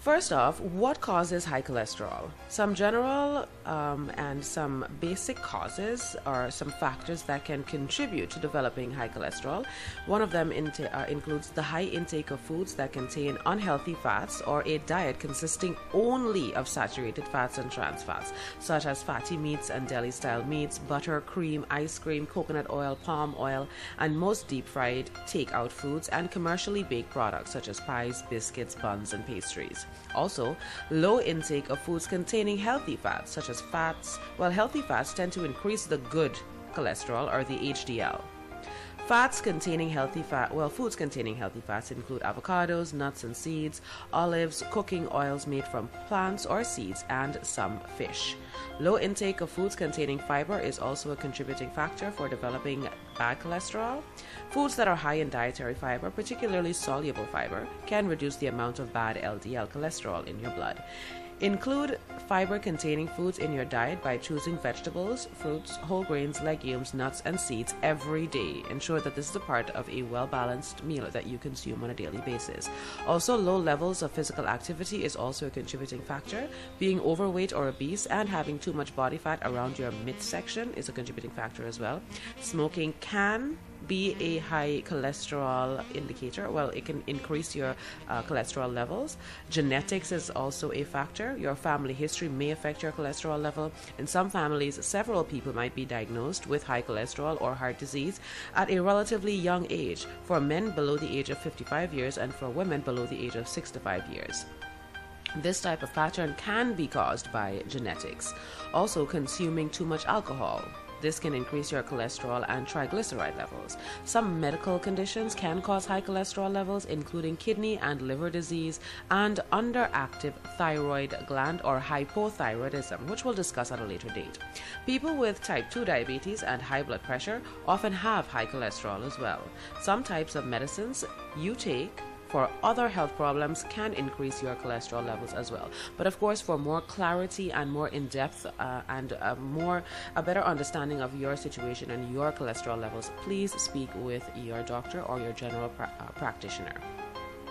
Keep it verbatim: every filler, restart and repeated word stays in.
First off, what causes high cholesterol? Some general um, and some basic causes or some factors that can contribute to developing high cholesterol. One of them in- uh, includes the high intake of foods that contain unhealthy fats or a diet consisting only of saturated fats and trans fats, such as fatty meats and deli-style meats, butter, cream, ice cream, coconut oil, palm oil, and most deep-fried takeout foods and commercially baked products such as pies, biscuits, buns, and pastries. Also, low intake of foods containing healthy fats, such as fats. Well, healthy fats tend to increase the good cholesterol, or the H D L. Fats containing healthy fat, well, foods containing healthy fats include avocados, nuts and seeds, olives, cooking oils made from plants or seeds, and some fish. Low intake of foods containing fiber is also a contributing factor for developing bad cholesterol. Foods that are high in dietary fiber, particularly soluble fiber, can reduce the amount of bad L D L cholesterol in your blood. Include fiber-containing foods in your diet by choosing vegetables, fruits, whole grains, legumes, nuts, and seeds every day. Ensure that this is a part of a well-balanced meal that you consume on a daily basis. Also, low levels of physical activity is also a contributing factor. Being overweight or obese and having too much body fat around your midsection is a contributing factor as well. Smoking can be a high cholesterol indicator. Well, it can increase your uh, cholesterol levels. Genetics is also a factor. Your family history may affect your cholesterol level. In some families, several people might be diagnosed with high cholesterol or heart disease at a relatively young age, for men below the age of fifty-five years and for women below the age of sixty-five years. This type of pattern can be caused by genetics. Also, consuming too much alcohol. This can increase your cholesterol and triglyceride levels. Some medical conditions can cause high cholesterol levels, including kidney and liver disease and underactive thyroid gland or hypothyroidism, which we'll discuss at a later date. People with type two diabetes and high blood pressure often have high cholesterol as well. Some types of medicines you take for other health problems can increase your cholesterol levels as well. But of course, for more clarity and more in-depth uh, and a more a better understanding of your situation and your cholesterol levels, please speak with your doctor or your general pra- uh, practitioner.